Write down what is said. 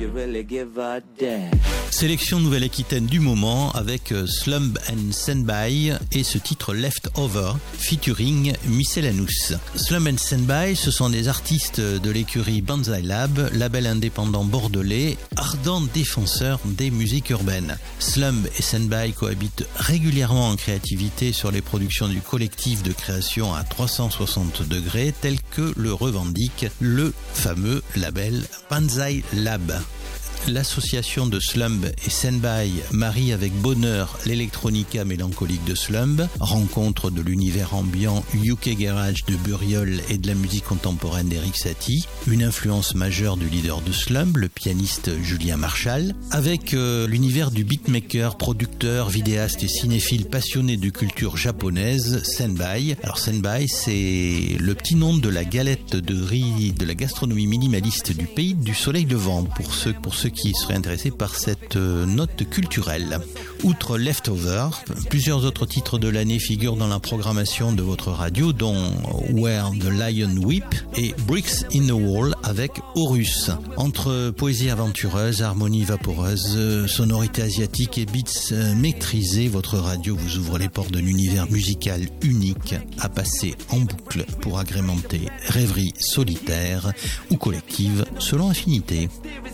Sélection Nouvelle-Aquitaine du moment avec Slumb and Standby et ce titre Leftover featuring Miscellaneous. Slumb and Standby, ce sont des artistes de l'écurie Banzai Lab, label indépendant bordelais, ardent défenseur des musiques urbaines. Slumb et Standby cohabitent régulièrement en créativité sur les productions du collectif de création à 360 degrés tel que le revendique le fameux label Banzai Lab. L'association de Slumb et Standby marie avec bonheur l'électronica mélancolique de Slumb, rencontre de l'univers ambiant UK Garage de Buriol et de la musique contemporaine d'Eric Satie, une influence majeure du leader de Slumb, le pianiste Julien Marshall, avec l'univers du beatmaker, producteur, vidéaste et cinéphile passionné de culture japonaise, Senbai. Alors Senbai, c'est le petit nom de la galette de riz de la gastronomie minimaliste du pays du soleil levant, pour ceux qui seraient intéressés par cette note culturelle. Outre Leftover, plusieurs autres titres de l'année figurent dans la programmation de votre radio, dont Where the Lion Weep et Bricks in the Wall avec Horus. Entre poésie aventureuse, harmonie vaporeuse, sonorité asiatique et beats maîtrisés, votre radio vous ouvre les portes d'un univers musical unique à passer en boucle pour agrémenter rêverie solitaire ou collective selon affinité.